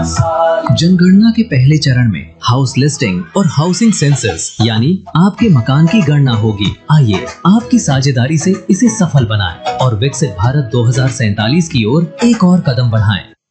साल। जनगणना के पहले चरण में हाउस लिस्टिंग और हाउसिंग सेंसस यानी आपके मकान की गणना होगी। आइए आपकी साझेदारी से इसे सफल बनाएं और विकसित भारत 2047 की ओर एक और कदम बढ़ाएं।